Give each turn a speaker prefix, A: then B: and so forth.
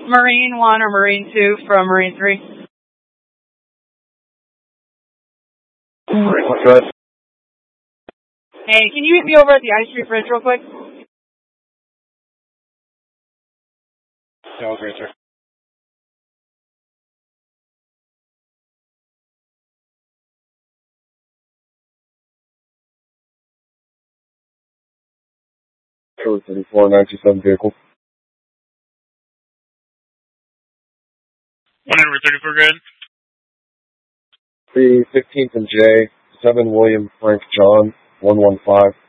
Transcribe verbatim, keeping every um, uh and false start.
A: Marine one or Marine two from Marine three.
B: Go ahead.
A: Hey, can you meet me over at the Ice Street Bridge real quick?
B: Yeah, I'll great, sir. Code thirty-four nine two seven vehicle.
C: one number thirty-four, go ahead.
B: three fifteenth and J, seven William Frank John, one one five.